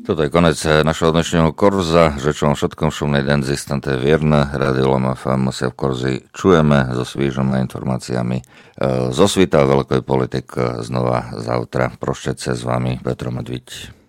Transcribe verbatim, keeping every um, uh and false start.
Toto je konec našeho dnešného korza. Žečom všetkom šumnej den zistante vierne. Radio Loma ef em sa v korzi čujeme so svýžnymi informáciami zo svita veľkej politik znova zautra. Prošťať sa s vami Petro Medviť.